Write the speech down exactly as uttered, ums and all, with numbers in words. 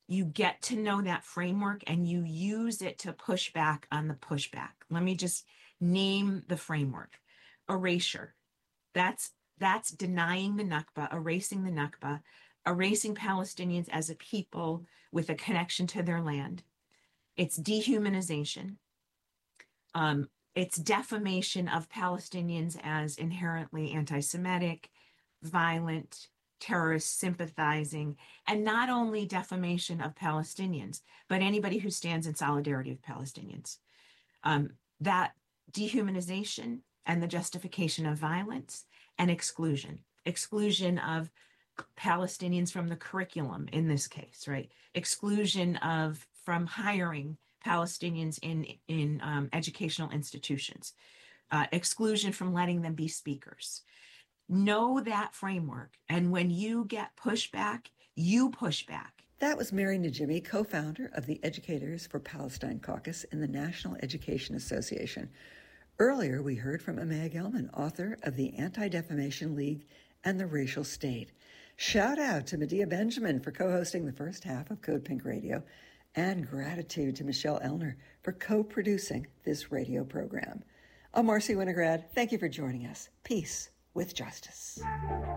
You get to know that framework and you use it to push back on the pushback. Let me just name the framework. Erasure. That's that's denying the Nakba, erasing the Nakba, erasing Palestinians as a people with a connection to their land. It's dehumanization. Um, it's defamation of Palestinians as inherently anti-Semitic, violent, terrorist sympathizing, and not only defamation of Palestinians, but anybody who stands in solidarity with Palestinians. Um, that dehumanization and the justification of violence and exclusion, exclusion of Palestinians from the curriculum in this case, right? Exclusion of from hiring Palestinians in in um, educational institutions, uh, exclusion from letting them be speakers. Know that framework, and when you get pushback, you push back. That was Mary Najimy, co-founder of the Educators for Palestine Caucus in the National Education Association. Earlier, we heard from Amaya Gelman, author of the Anti-Defamation League and the Racial State. Shout out to Medea Benjamin for co-hosting the first half of Code Pink Radio, and gratitude to Michelle Elner for co-producing this radio program. I'm Marcy Winograd. Thank you for joining us. Peace with justice.